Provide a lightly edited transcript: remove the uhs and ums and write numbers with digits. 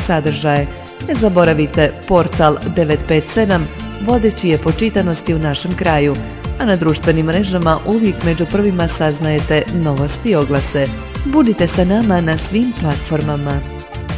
sadržaje. Ne zaboravite portal 957, vodeći je po čitanosti u našem kraju, a na društvenim mrežama uvijek među prvima saznajete novosti i oglase. Budite sa nama na svim platformama.